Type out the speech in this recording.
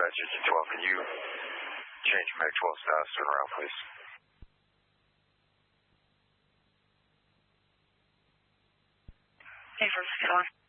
dispatch engine 12. Can you change Mag 12 status, turn around, please? Hey, 461.